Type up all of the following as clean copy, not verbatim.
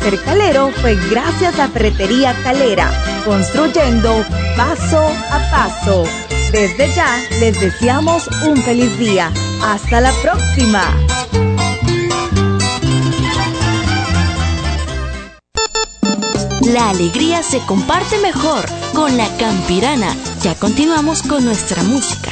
ser calero fue gracias a Ferretería Calera, construyendo paso a paso. Desde ya les deseamos un feliz día. ¡Hasta la próxima! La alegría se comparte mejor con La Campirana. Ya continuamos con nuestra música.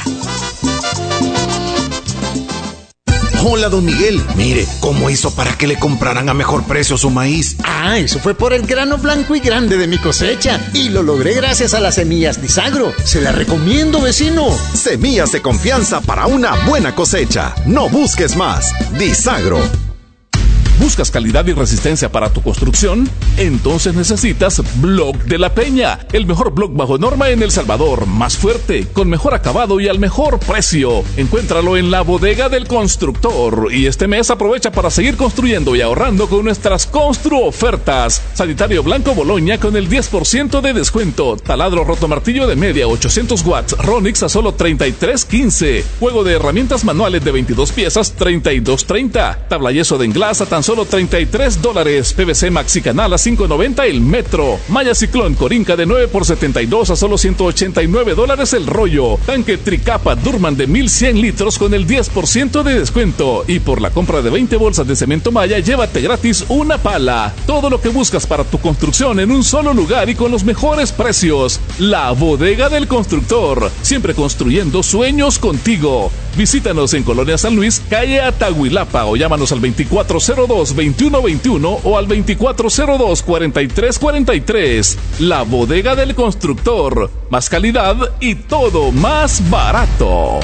Hola, don Miguel. Mire, ¿cómo hizo para que le compraran a mejor precio su maíz? Ah, eso fue por el grano blanco y grande de mi cosecha. Y lo logré gracias a las semillas Disagro. Se las recomiendo, vecino. Semillas de confianza para una buena cosecha. No busques más. Disagro. ¿Buscas calidad y resistencia para tu construcción? Entonces necesitas Block de la Peña, el mejor block bajo norma en El Salvador, más fuerte, con mejor acabado y al mejor precio. Encuéntralo en la Bodega del Constructor y este mes aprovecha para seguir construyendo y ahorrando con nuestras construofertas. Sanitario blanco Boloña con el 10% de descuento. Taladro rotomartillo de media 800 watts Ronix a solo $33.15. Juego de herramientas manuales de 22 piezas $32.30. Tabla yeso de englas a tan solo $33. PVC Maxi Canal a $5.90 el metro. Malla Ciclón Corinca de 9 por $72 a solo $189 el rollo. Tanque Tricapa Durman de 1100 litros con el 10% de descuento. Y por la compra de 20 bolsas de cemento Maya, llévate gratis una pala. Todo lo que buscas para tu construcción en un solo lugar y con los mejores precios. La Bodega del Constructor. Siempre construyendo sueños contigo. Visítanos en Colonia San Luis, calle Atahuilapa, o llámanos al 2402-2121 o al 2402-4343. La Bodega del Constructor. Más calidad y todo más barato.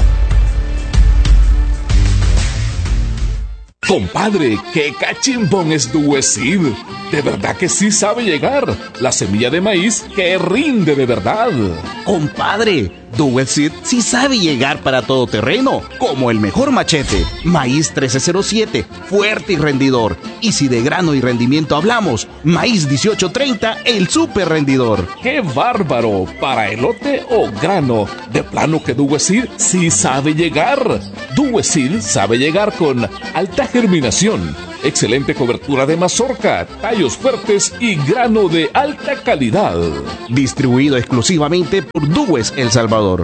Compadre, qué cachimbón es Duesid. De verdad que sí sabe llegar. La semilla de maíz que rinde de verdad. Compadre, Dual Seed sí sabe llegar para todo terreno, como el mejor machete. Maíz 1307, fuerte y rendidor. Y si de grano y rendimiento hablamos, maíz 1830, el súper rendidor. ¡Qué bárbaro! ¿Para elote o grano? De plano que Dual Seed sí sabe llegar. Dual Seed sabe llegar con alta germinación, excelente cobertura de mazorca, tallos fuertes y grano de alta calidad. Distribuido exclusivamente por Dues El Salvador.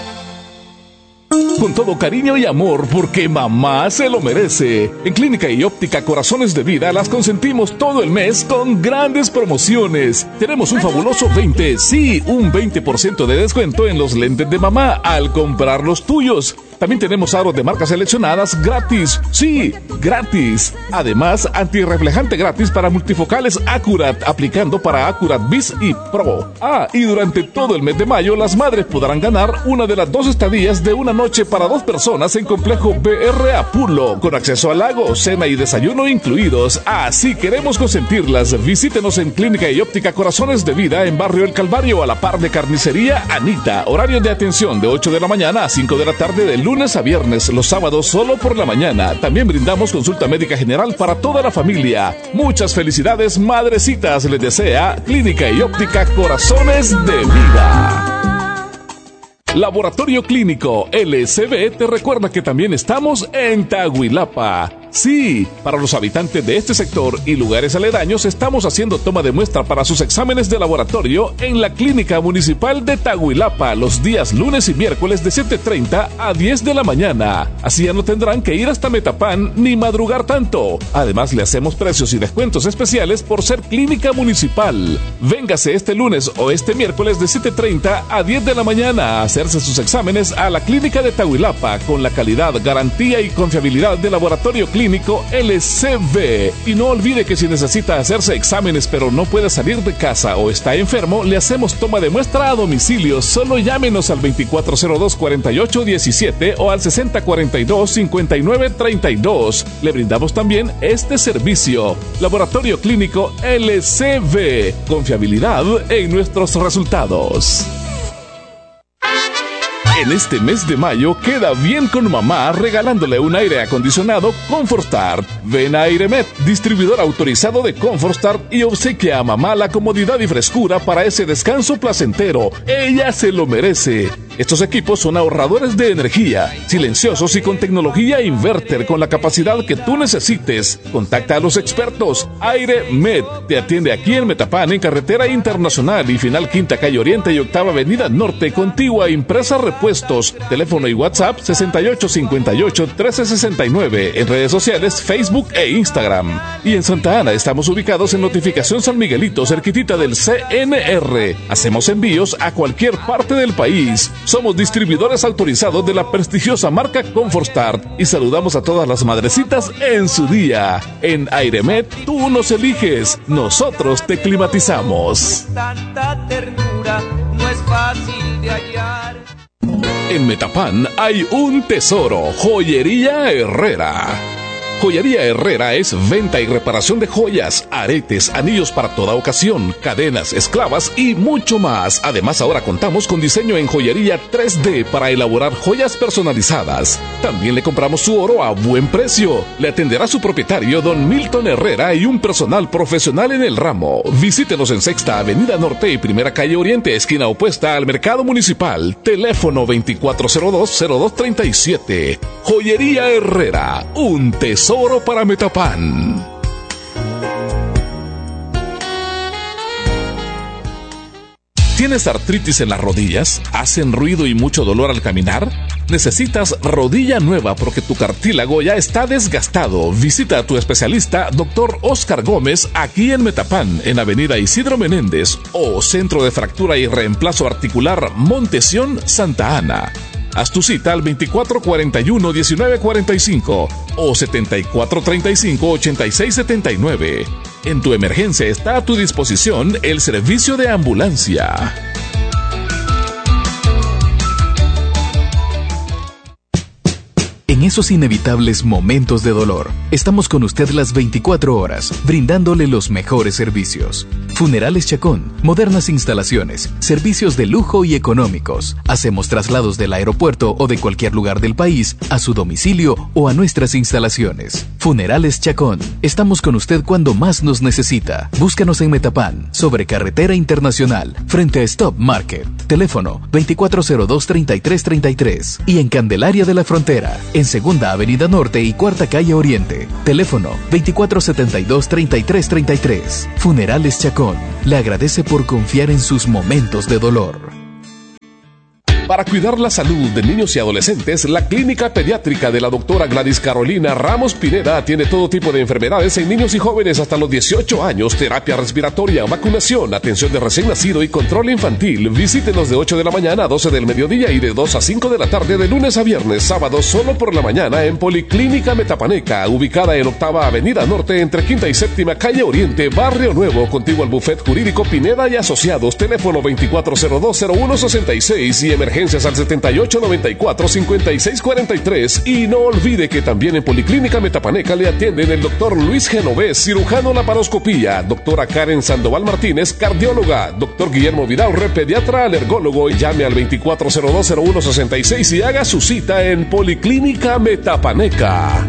Con todo cariño y amor, porque mamá se lo merece. En Clínica y Óptica Corazones de Vida las consentimos todo el mes con grandes promociones. Tenemos un fabuloso 20% de descuento en los lentes de mamá al comprar los tuyos. También tenemos aros de marcas seleccionadas gratis. Sí, gratis. Además, antirreflejante gratis para multifocales Accurat, aplicando para Accurat Bis y Pro. Ah, y durante todo el mes de mayo, las madres podrán ganar una de las 2 estadías de una noche para 2 personas en Complejo BR Apulo, con acceso al lago, cena y desayuno incluidos. Así queremos consentirlas. Visítenos en Clínica y Óptica Corazones de Vida en Barrio El Calvario, a la par de Carnicería Anita. Horario de atención de 8 de la mañana a 5 de la tarde de lunes a viernes, los sábados solo por la mañana. También brindamos consulta médica general para toda la familia. Muchas felicidades, madrecitas, les desea Clínica y Óptica Corazones de Vida. Laboratorio Clínico LSB te recuerda que también estamos en Tahuilapa. Sí, para los habitantes de este sector y lugares aledaños estamos haciendo toma de muestra para sus exámenes de laboratorio en la Clínica Municipal de Tahuilapa los días lunes y miércoles de 7:30 a 10 de la mañana. Así ya no tendrán que ir hasta Metapán ni madrugar tanto. Además, le hacemos precios y descuentos especiales por ser clínica municipal. Véngase este lunes o este miércoles de 7:30 a 10 de la mañana a hacerse sus exámenes a la Clínica de Tahuilapa con la calidad, garantía y confiabilidad de Laboratorio Clínico LCB. Y no olvide que si necesita hacerse exámenes pero no puede salir de casa o está enfermo, le hacemos toma de muestra a domicilio. Solo llámenos al 2402-4817 o al 6042-5932. Le brindamos también este servicio. Laboratorio Clínico LCB. Confiabilidad en nuestros resultados. En este mes de mayo queda bien con mamá regalándole un aire acondicionado ComfortStart. Ven a Airemet, distribuidor autorizado de ComfortStart, y obsequia a mamá la comodidad y frescura para ese descanso placentero. Ella se lo merece. Estos equipos son ahorradores de energía, silenciosos y con tecnología inverter con la capacidad que tú necesites. Contacta a los expertos. Airemet te atiende aquí en Metapán, en Carretera Internacional y Final Quinta Calle Oriente y Octava Avenida Norte, contigua a Impresa Repuestos. Teléfono y WhatsApp 6858-1369. En redes sociales Facebook e Instagram. Y en Santa Ana estamos ubicados en Notificación San Miguelito, cerquitita del CNR. Hacemos envíos a cualquier parte del país. Somos distribuidores autorizados de la prestigiosa marca ComfortStart y saludamos a todas las madrecitas en su día. En Airemet tú nos eliges, nosotros te climatizamos. Tanta ternura no es fácil de hallar. En Metapán hay un tesoro, Joyería Herrera. Joyería Herrera es venta y reparación de joyas, aretes, anillos para toda ocasión, cadenas, esclavas y mucho más. Además, ahora contamos con diseño en joyería 3D para elaborar joyas personalizadas. También le compramos su oro a buen precio. Le atenderá su propietario, don Milton Herrera, y un personal profesional en el ramo. Visítenos en Sexta Avenida Norte y Primera Calle Oriente, esquina opuesta al Mercado Municipal. Teléfono 2402-0237. Joyería Herrera, un tesoro para Metapán. ¿Tienes artritis en las rodillas? ¿Hacen ruido y mucho dolor al caminar? ¿Necesitas rodilla nueva porque tu cartílago ya está desgastado? Visita a tu especialista, Dr. Oscar Gómez, aquí en Metapán, en Avenida Isidro Menéndez, o Centro de Fractura y Reemplazo Articular Montesión, Santa Ana. Haz tu cita al 2441-1945 o 7435-8679. En tu emergencia está a tu disposición el servicio de ambulancia. En esos inevitables momentos de dolor, estamos con usted las 24 horas, brindándole los mejores servicios. Funerales Chacón, modernas instalaciones, servicios de lujo y económicos. Hacemos traslados del aeropuerto o de cualquier lugar del país a su domicilio o a nuestras instalaciones. Funerales Chacón, estamos con usted cuando más nos necesita. Búscanos en Metapán, sobre Carretera Internacional, frente a Stop Market. Teléfono 2402-3333 y en Candelaria de la Frontera, en Segunda Avenida Norte y Cuarta Calle Oriente. Teléfono 2472-3333. Funerales Chacón le agradece por confiar en sus momentos de dolor. Para cuidar la salud de niños y adolescentes, la Clínica Pediátrica de la doctora Gladys Carolina Ramos Pineda tiene todo tipo de enfermedades en niños y jóvenes hasta los 18 años, terapia respiratoria, vacunación, atención de recién nacido y control infantil. Visítenos de 8 de la mañana a 12 del mediodía y de 2 a 5 de la tarde de lunes a viernes, sábados solo por la mañana en Policlínica Metapaneca, ubicada en Octava Avenida Norte entre Quinta y Séptima Calle Oriente, Barrio Nuevo, contiguo al Buffet Jurídico Pineda y Asociados. Teléfono 2402-0166 y emergencias al 7894-5643. Y no olvide que también en Policlínica Metapaneca le atienden el doctor Luis Genovés, cirujano laparoscopía, doctora Karen Sandoval Martínez, cardióloga, doctor Guillermo Vidaurre, pediatra alergólogo, y llame al 2402-0166 y haga su cita en Policlínica Metapaneca.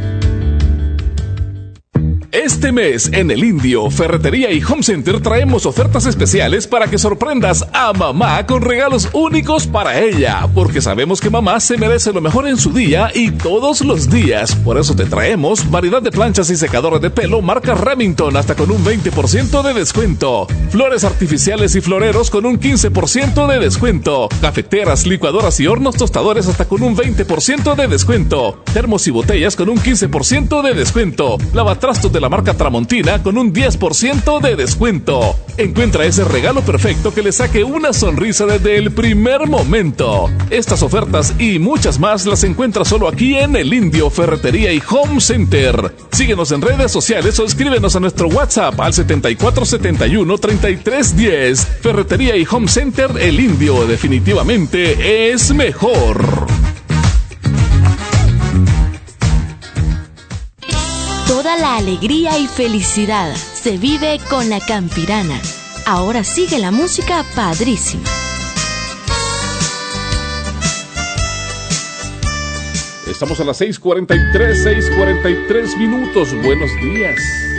Este mes en El Indio, Ferretería y Home Center traemos ofertas especiales para que sorprendas a mamá con regalos únicos para ella, porque sabemos que mamá se merece lo mejor en su día y todos los días. Por eso te traemos variedad de planchas y secadores de pelo marca Remington hasta con un 20% de descuento, flores artificiales y floreros con un 15% de descuento, cafeteras, licuadoras y hornos tostadores hasta con un 20% de descuento, termos y botellas con un 15% de descuento, lavatrastos de la marca Tramontina con un 10% de descuento. Encuentra ese regalo perfecto que le saque una sonrisa desde el primer momento. Estas ofertas y muchas más las encuentras solo aquí en El Indio, Ferretería y Home Center. Síguenos en redes sociales o escríbenos a nuestro WhatsApp al 7471-3310. Ferretería y Home Center El Indio definitivamente es mejor. Toda la alegría y felicidad se vive con la Campirana. Ahora sigue la música padrísima. Estamos a las 6:43 minutos. Buenos días.